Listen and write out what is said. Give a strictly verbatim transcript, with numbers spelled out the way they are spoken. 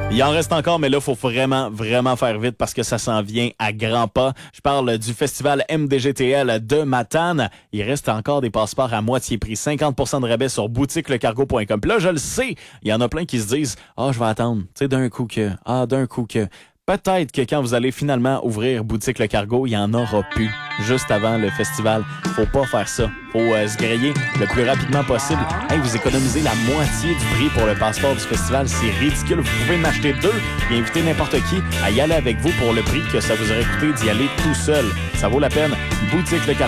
Il en reste encore, mais là, il faut vraiment, vraiment faire vite parce que ça s'en vient à grands pas. Je parle du festival M D G T L de Matane. Il reste encore des passeports à moitié prix, cinquante pour cent de rabais sur boutique le cargo point com. Puis là, je le sais, il y en a plein qui se disent « Ah, oh, je vais attendre, tu sais, d'un coup que, ah, d'un coup que... » Peut-être que quand vous allez finalement ouvrir Boutique Le Cargo, il y en aura plus juste avant le festival. Faut pas faire ça. Faut euh, se griller le plus rapidement possible. Hey, vous économisez la moitié du prix pour le passeport du festival. C'est ridicule. Vous pouvez m'acheter deux et inviter n'importe qui à y aller avec vous pour le prix que ça vous aurait coûté d'y aller tout seul. Ça vaut la peine. Boutique Le Cargo.